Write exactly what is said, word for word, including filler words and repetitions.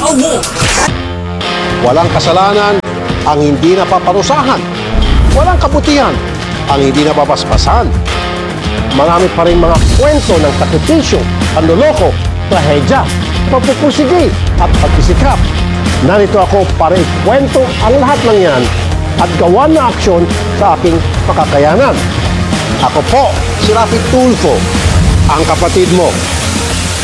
ikaw mo! Walang kasalanan ang hindi napaparusahan. Walang kabutihan ang hindi napapaspasan. Marami pa rin mga kwento ng sakripisyo, panloloko, trahedya, pagpupusigi at pagsisikap. Narito ako para ikwento ang lahat ng yan at gawa na aksyon sa aking makakayanan. Ako po, si Rafi Tulfo, ang kapatid mo